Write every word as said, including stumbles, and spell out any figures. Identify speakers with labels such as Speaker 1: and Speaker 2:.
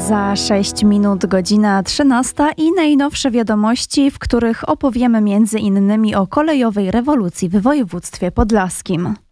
Speaker 1: Za sześć minut godzina trzynasta i najnowsze wiadomości, w których opowiemy między innymi o kolejowej rewolucji w województwie podlaskim.